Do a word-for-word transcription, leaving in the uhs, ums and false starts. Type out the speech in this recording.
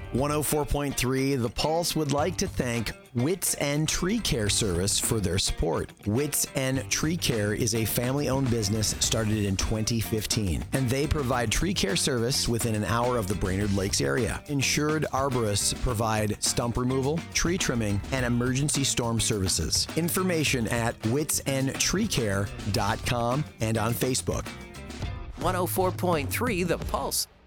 one oh four point three The Pulse would like to thank Wits End Tree Care Service for their support. Wits End Tree Care is a family-owned business started in twenty fifteen, and they provide tree care service within an hour of the Brainerd Lakes area. Insured arborists provide stump removal, tree trimming, and emergency storm services. Information at wits end tree care dot com and on Facebook. one oh four point three The Pulse.